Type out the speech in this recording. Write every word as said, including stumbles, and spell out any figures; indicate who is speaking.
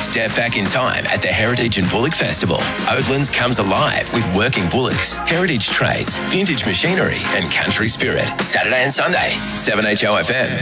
Speaker 1: Step back in time at the Heritage and Bullock Festival. Oatlands comes alive with working bullocks, heritage trades, vintage machinery and country spirit. Saturday and Sunday, seven H O F M.